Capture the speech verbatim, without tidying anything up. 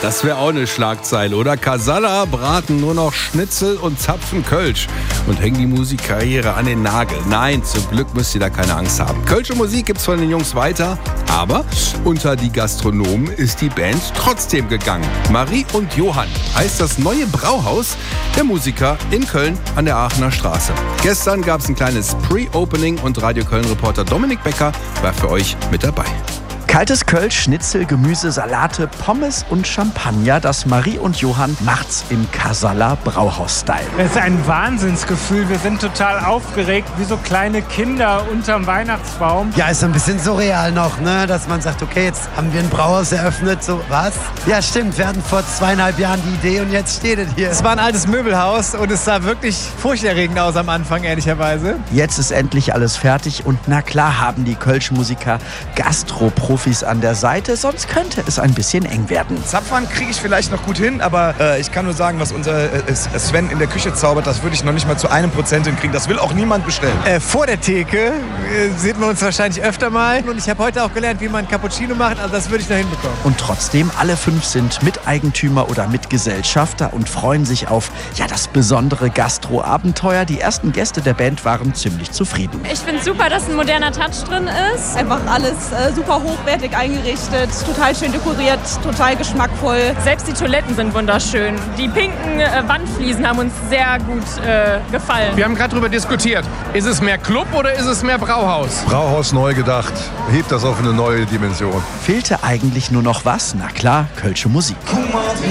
Das wäre auch eine Schlagzeile, oder? Casala braten nur noch Schnitzel und zapfen Kölsch und hängen die Musikkarriere an den Nagel. Nein, zum Glück müsst ihr da keine Angst haben. Kölsche Musik gibt's von den Jungs weiter, aber unter die Gastronomen ist die Band trotzdem gegangen. Marie und Johann heißt das neue Brauhaus der Musiker in Köln an der Aachener Straße. Gestern gab's ein kleines Pre-Opening und Radio Köln-Reporter Dominik Becker war für euch mit dabei. Kaltes Kölsch, Schnitzel, Gemüse, Salate, Pommes und Champagner. Das Marie und Johann macht's im Casala Brauhaus-Style. Es ist ein Wahnsinnsgefühl. Wir sind total aufgeregt, wie so kleine Kinder unterm Weihnachtsbaum. Ja, ist so ein bisschen surreal noch, ne? Dass man sagt, okay, jetzt haben wir ein Brauhaus eröffnet. So, was? Ja, stimmt. Wir hatten vor zweieinhalb Jahren die Idee und jetzt steht es hier. Es war ein altes Möbelhaus und es sah wirklich furchterregend aus am Anfang, ehrlicherweise. Jetzt ist endlich alles fertig und na klar haben die Kölsch-Musiker Gastroprofis an der Seite, sonst könnte es ein bisschen eng werden. Zapfern kriege ich vielleicht noch gut hin, aber äh, ich kann nur sagen, was unser äh, Sven in der Küche zaubert, das würde ich noch nicht mal zu einem Prozent hinkriegen. Das will auch niemand bestellen. Äh, vor der Theke äh, sehen wir uns wahrscheinlich öfter mal. Und ich habe heute auch gelernt, wie man Cappuccino macht, also das würde ich noch hinbekommen. Und trotzdem, alle fünf sind Miteigentümer oder Mitgesellschafter und freuen sich auf ja, das besondere Gastro-Abenteuer. Die ersten Gäste der Band waren ziemlich zufrieden. Ich finde es super, dass ein moderner Touch drin ist. Einfach alles äh, super hochwertig eingerichtet, total schön dekoriert, total geschmackvoll. Selbst die Toiletten sind wunderschön. Die pinken äh, Wandfliesen haben uns sehr gut äh, gefallen. Wir haben gerade darüber diskutiert, ist es mehr Club oder ist es mehr Brauhaus? Brauhaus neu gedacht, hebt das auf eine neue Dimension. Fehlte eigentlich nur noch was? Na klar, Kölsche Musik. Guck mal,